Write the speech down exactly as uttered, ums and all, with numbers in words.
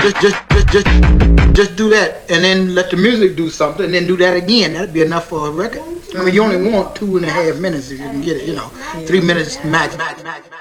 Just, just, just, just, just do that, and then let the music do something, and then do that again. That'd be enough for a record. I mean, you only want two and a half minutes if you can get it. You know, three minutes max. max, max, max.